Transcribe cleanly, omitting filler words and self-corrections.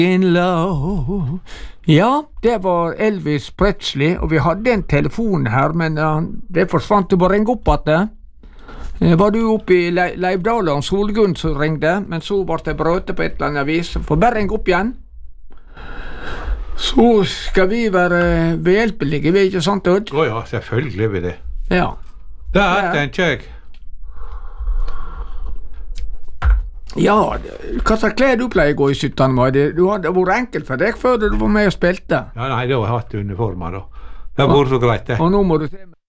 In love. Ja, det var Elvis Presley, og vi hadde en telefon her, men det forsvant. Du bare ringe opp at det. Var du oppe i Leivdala og Solgunn som ringde, men så ble det brøte på et eller annet vis. Får bare ringe opp igjen. Så skal vi være behjelpelige, vi ikke sant, Odd? Ja, selvfølgelig er vi det. Ja. Det er en kjøk. Ja, hva slags klær du pleier å gå i 17. mai? Det hadde vært enkelt for deg før du var med og spilte. Ja, nei, da har jeg hatt uniformer da. Det har vært så greit det. Og nå må du se